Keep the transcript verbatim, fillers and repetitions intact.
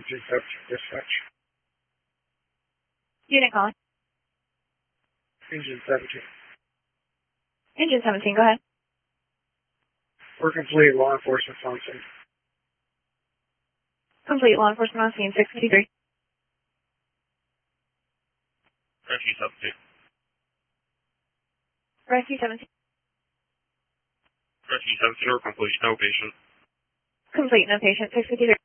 seventeen seventeen dispatch. Unit calling. Engine seventeen. Engine seventeen, go ahead. We're complete. Law enforcement on scene. Complete law enforcement on scene, six fifty-three. Rescue seventeen. Rescue seventeen. Rescue seventeen, or complete, no patient. Complete, no patient, six fifty-three.